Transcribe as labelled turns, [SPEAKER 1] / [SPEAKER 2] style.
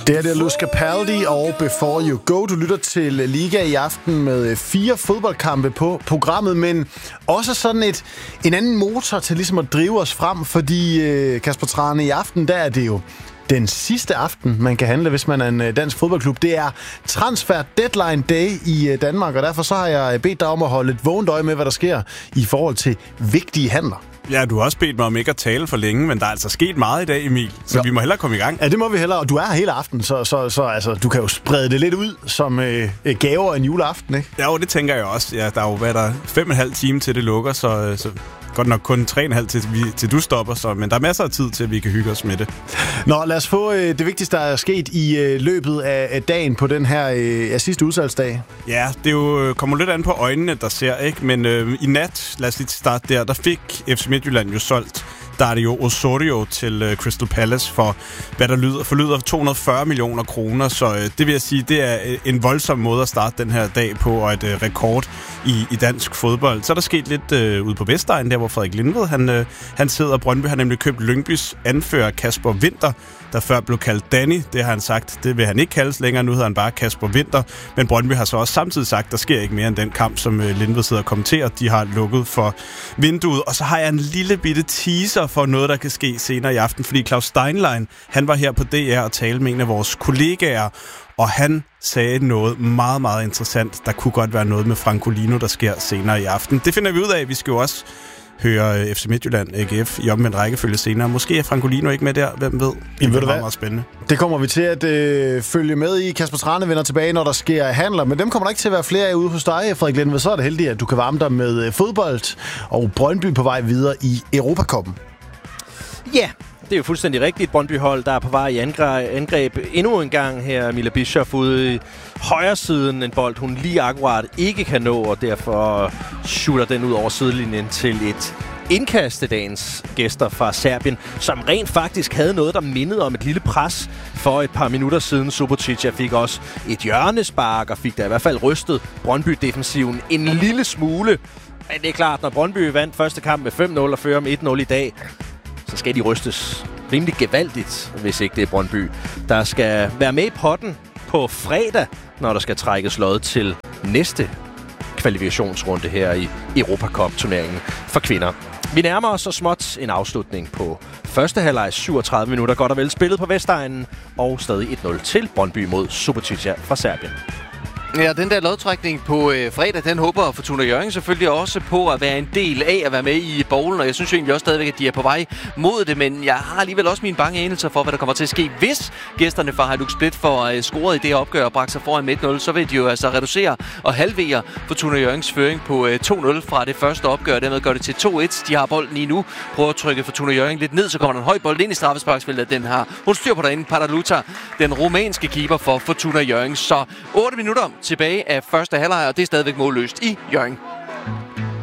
[SPEAKER 1] Det er Luz Capaldi og Before You Go. Du lytter til Liga i aften med 4 fodboldkampe på programmet, men også sådan en anden motor til ligesom at drive os frem, fordi Kasper Trane, i aften, der er det jo den sidste aften, man kan handle, hvis man er en dansk fodboldklub. Det er transfer deadline day i Danmark, og derfor så har jeg bedt dig om at holde et vågent øje med, hvad der sker i forhold til vigtige handler.
[SPEAKER 2] Ja, du har også bedt mig om ikke at tale for længe, men der er altså sket meget i dag, Emil, så vi må hellere komme i gang.
[SPEAKER 1] Ja, det må vi hellere, og du er her hele aften, så altså, du kan jo sprede det lidt ud som gaver en juleaften, ikke?
[SPEAKER 2] Ja, det tænker jeg også. Ja, der er jo 5,5 timer til det lukker, så godt nok kun 3,5 til du stopper, men der er masser af tid til, at vi kan hygge os med det. Nå,
[SPEAKER 1] lad os få det vigtigste, der er sket i løbet af dagen på den her sidste udsalgsdag.
[SPEAKER 2] Ja, det jo kommer lidt an på øjnene, der ser, ikke? Men i nat, lad os lige starte der fik FC Midtjylland jo solgt Dario Osorio til Crystal Palace for, hvad der forlyder 240 millioner kroner. Så det vil jeg sige, det er en voldsom måde at starte den her dag på, og et rekord i dansk fodbold. Så er der sket lidt ude på Vestegnen, der hvor Frederik Lindved han sidder. Brøndby har nemlig købt Lyngbys anfører Kasper Winther, der før blev kaldt Danny. Det har han sagt, det vil han ikke kaldes længere. Nu hedder han bare Kasper Winther. Men Brøndby har så også samtidig sagt, der sker ikke mere end den kamp, som Lindved sidder og kommenterer. De har lukket for vinduet. Og så har jeg en lille bitte teaser for noget, der kan ske senere i aften. Fordi Claus Steinlein, han var her på DR og talte med en af vores kollegaer. Og han sagde noget meget, meget interessant. Der kunne godt være noget med Francolino, der sker senere i aften. Det finder vi ud af. Vi skal jo også høre FC Midtjylland, AGF i omvendt rækkefølge senere. Måske er Francolino ikke med der, hvem ved?
[SPEAKER 1] Jamen, ved du hvad?
[SPEAKER 2] Meget spændende.
[SPEAKER 1] Det kommer vi til at følge med i. Kasper Trane vender tilbage, når der sker handler, men dem kommer der ikke til at være flere af ude hos dig, Frederik Lindved. Så er det heldigt, at du kan varme dig med fodbold og Brøndby på vej videre i Europacuppen.
[SPEAKER 3] Ja, det er jo fuldstændig rigtigt. Brøndby-hold, der er på vej i angreb endnu en gang her. Mila Bischoff ude i højre siden, en bold, hun lige akkurat ikke kan nå, og derfor shooter den ud over sidelinjen til et indkast af dagens gæster fra Serbien, som rent faktisk havde noget, der mindede om et lille pres for et par minutter siden. Subotica fik også et hjørnespark og fik da i hvert fald rystet Brøndby-defensiven en lille smule. Men det er klart, når Brøndby vandt første kamp med 5-0 og fører med 1-0 i dag, så skal de rystes rimelig gevaldigt, hvis ikke det er Brøndby, der skal være med i potten på fredag, når der skal trækkes lod til næste kvalifikationsrunde her i Europacup-turneringen for kvinder. Vi nærmer os så småt en afslutning på første halvleg, 37 minutter godt og vel spillet på Vestegnen, og stadig 1-0 til Brøndby mod Subotica fra Serbien.
[SPEAKER 4] Ja, den der lodtrækning på fredag, den håber Fortuna Hjørring selvfølgelig også på at være en del af at være med i bowlen, og jeg synes jo egentlig også stadigvæk, at de er på vej mod det, men jeg har alligevel også mine bange anelser for, hvad der kommer til at ske. Hvis gæsterne fra Hajduk Split får scoret i det her opgør og bragt sig foran med 1-0, så vil de jo altså reducere og halvere Fortuna Hjørrings føring på 2-0 fra det første opgør, og dermed gør det til 2-1. De har bolden lige nu, prøver at trykke Fortuna Hjørring lidt ned, så kommer der en høj bold ind i straffesparksfeltet. Den har hun styr på derinde, Padaluta, den rumænske keeper for Fortuna Hjørring. Så 8 minutter tilbage af første halvleg, og det er stadigvæk målløst i Hjørring.